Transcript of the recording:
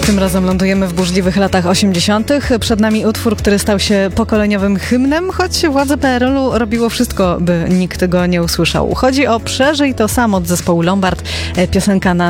Tym razem lądujemy w burzliwych latach 80. Przed nami utwór, który stał się pokoleniowym hymnem, choć władze PRL-u robiło wszystko, by nikt go nie usłyszał. Chodzi o Przeżyj to sam od zespołu Lombard, piosenka na